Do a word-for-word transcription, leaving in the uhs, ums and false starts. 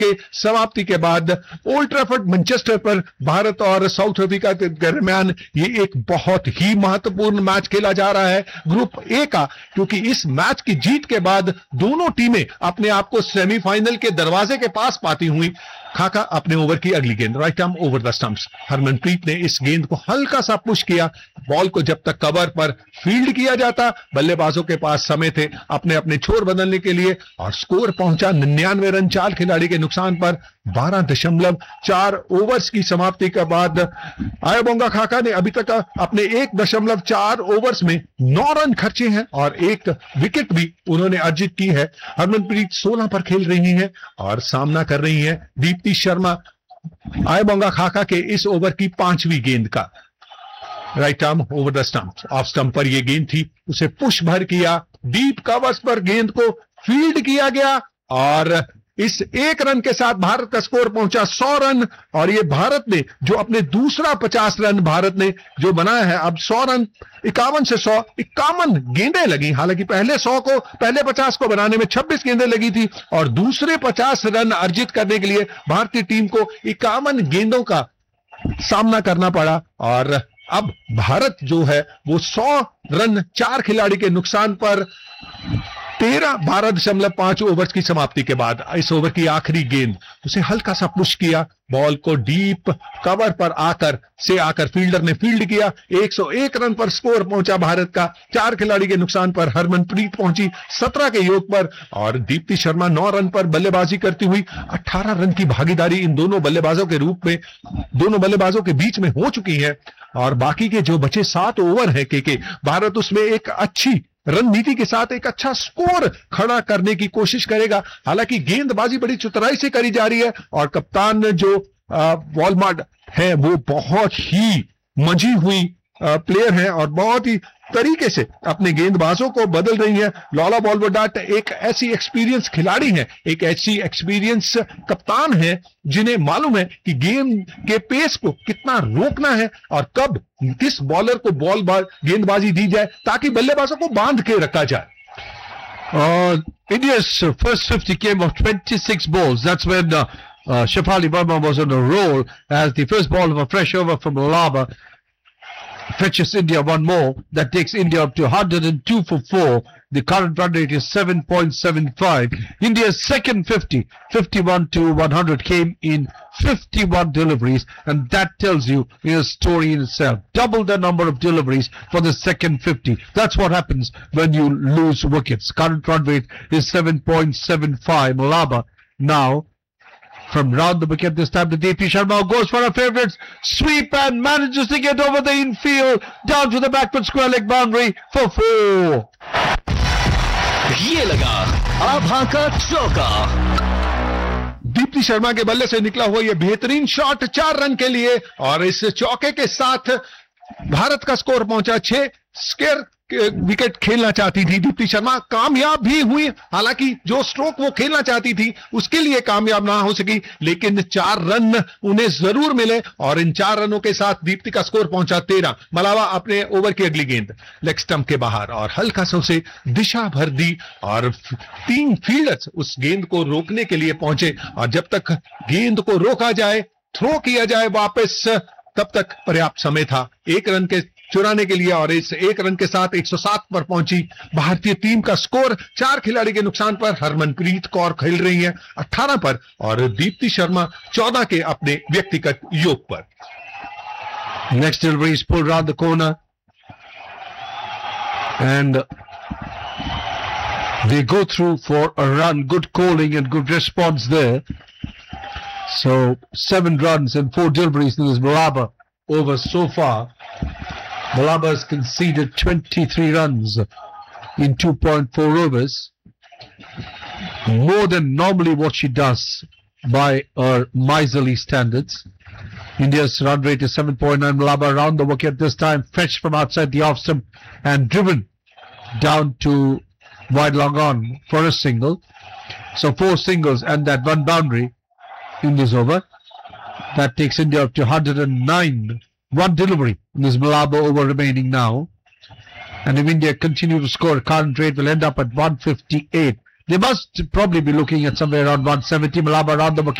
के समाप्ति के बाद ओल्ड ट्रैफर्ड मैनचेस्टर पर भारत और साउथ अफ्रीका के दरमियान ये एक बहुत ही महत्वपूर्ण मैच खेला जा रहा है ग्रुप ए का, क्योंकि इस मैच की जीत के बाद दोनों टीमें अपने आप को सेमीफाइनल के दरवाजे के पास पाती हुई। खाका अपने ओवर की अगली गेंद, right arm over the stumps. Harmanpreet ने इस गेंद को हल्का सा पुश किया। बॉल को जब तक कवर पर फील्ड किया जाता, बल्लेबाजों के पास समय थे अपने अपने छोर बदलने के लिए, और स्कोर पहुंचा निन्यानवे रन चार खिलाड़ी के नुकसान पर। बारह दशमलव चार ओवर्स की समाप्ति के बाद आयाबोंगा खाका ने अभी तक अपने एक दशमलव चार ओवर्स में नौ रन खर्चे हैं और एक विकेट भी उन्होंने अर्जित की है। हरमनप्रीत सोलह पर खेल रही हैं और सामना कर रही हैं दीप्ति शर्मा आयाबोंगा खाका के इस ओवर की पांचवी गेंद का। Right arm over the stump, off stump पर यह गेंद थी, उसे पुश भर किया, डीप कवर्स पर गेंद को फील्ड किया गया और इस एक रन के साथ भारत का स्कोर पहुंचा सौ रन। और ये भारत ने जो अपने दूसरा पचास रन भारत ने जो बनाया है, अब सौ रन इक्यावन से सौ इक्यावन गेंदें लगी। हालांकि पहले सौ को पहले पचास को बनाने में छब्बीस गेंदें लगी थी और दूसरे पचास रन अर्जित करने के लिए भारतीय टीम को इक्यावन गेंदों का सामना करना पड़ा। और अब भारत जो है वो सौ रन चार खिलाड़ी के नुकसान पर तेरह बारह दशमलव पांच ओवर की समाप्ति के बाद इस ओवर की आखिरी गेंद, उसे हल्का सा पुश किया, बॉल को डीप कवर पर आकर से आकर फील्डर ने फील्ड किया। एक सौ एक रन पर स्कोर पहुंचा भारत का, चार खिलाड़ी के नुकसान पर हरमनप्रीत पहुंची सत्रह के योग पर और दीप्ति शर्मा नौ रन पर बल्लेबाजी करती हुई। अठारह रन की भागीदारी इन दोनों बल्लेबाजों के रूप में दोनों बल्लेबाजों के बीच में हो चुकी है और बाकी के जो बचे सात ओवर है के के भारत उसमें एक अच्छी रणनीति के साथ एक अच्छा स्कोर खड़ा करने की कोशिश करेगा। हालांकि गेंदबाजी बड़ी चतुराई से करी जा रही है और कप्तान जो वॉलमार्ट है वो बहुत ही मंझी हुई प्लेयर है और बहुत ही तरीके से अपने गेंदबाजों को बदल रही है। लॉला बॉलवर्डाट एक ऐसी एक्सपीरियंस खिलाड़ी है, एक ऐसी एक्सपीरियंस कप्तान है जिन्हें मालूम है कि गेम के पेस को कितना रोकना है और कब किस बॉलर को बॉल गेंदबाजी दी जाए ताकि बल्लेबाजों को बांध के रखा जाए। Uh, India's first fifty came of twenty-six balls. That's when uh, uh, Shafali Verma was on a roll as the first ball of a fresh over from Lava fetches India one more. That takes India up to one hundred two for four. The current run rate is seven point seven five. India's second fifty, fifty-one to one hundred, came in fifty-one deliveries, and that tells you a story in itself. Double the number of deliveries for the second fifty. That's what happens when you lose wickets. Current run rate is seven point seven five. Malaba now from round the wicket this time to D P Sharma, goes for a favourite sweep and manages to get over the infield down to the backward square leg boundary for four. ये लगा आभा का चौका। दीप्ति शर्मा के बल्ले से निकला हुआ यह बेहतरीन शॉट चार रन के लिए और इस चौके के साथ भारत का स्कोर पहुंचा छह। स्केयर विकेट खेलना चाहती थी दीप्ति शर्मा, कामयाब भी हुई। हालांकि जो स्ट्रोक वो खेलना चाहती थी उसके लिए कामयाब ना हो सकी, लेकिन चार रन उन्हें जरूर मिले और इन चार रनों के साथ दीप्ति का स्कोर पहुंचा तेरह। मलावा अपने ओवर की अगली गेंद लेग स्टंप के बाहर और हल्का सा उसे दिशा भर दी और तीन फील्डर्स उस गेंद को रोकने के लिए पहुंचे और जब तक गेंद को रोका जाए, थ्रो किया जाए वापस, तब तक पर्याप्त समय था एक रन के चुराने के लिए और इस एक रन के साथ एक सौ सात पर पहुंची भारतीय टीम का स्कोर। चार खिलाड़ी के नुकसान पर हरमनप्रीत कौर खेल रही है अठारह पर और दीप्ति शर्मा चौदह के अपने व्यक्तिगत योग पर। Next delivery is pulled round the corner and they go through for a run. Good calling and good response there. So seven runs and four deliveries in this Malaba over so far. Malaba has conceded twenty-three runs in two point four overs, more than normally what she does by her miserly standards. India's run rate is seven point nine. Malaba around the wicket this time, fetched from outside the off stump and driven down to wide long on for a single. So four singles and that one boundary in this over. That takes India up to one hundred nine. One delivery in this Malaba over remaining now. And if India continue to score, current rate will end up at one fifty-eight. They must probably be looking at somewhere around one seventy. Malaba around the